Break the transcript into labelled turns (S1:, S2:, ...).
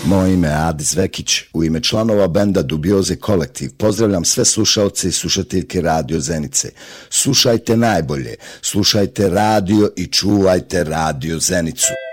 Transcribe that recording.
S1: Moje ime je Adis Vekić. U ime članova benda Dubioze Kolektiv pozdravljam sve slušaoce i slušateljke Radio Zenice. Slušajte najbolje, slušajte radio i čuvajte Radio Zenicu.